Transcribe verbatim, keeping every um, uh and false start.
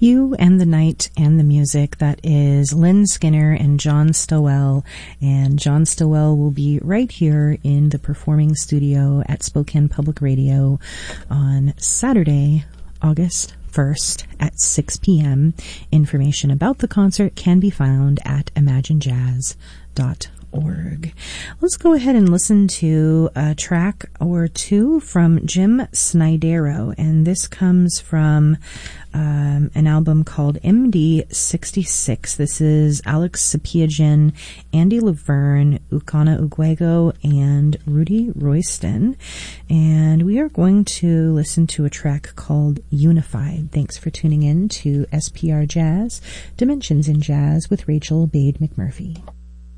You and the Night and the Music. That is Lynn Skinner and John Stowell. And John Stowell will be right here in the performing studio at Spokane Public Radio on Saturday, August first at six p.m. Information about the concert can be found at imagine jazz dot org. Let's go ahead and listen to a track or two from Jim Snidero, and this comes from um, an album called M D sixty-six. This is Alex Sapiagen, Andy Laverne, Ukana Ugwego, and Rudy Royston. And we are going to listen to a track called Unified. Thanks for tuning in to S P R Jazz, Dimensions in Jazz with Rachel Bade McMurphy.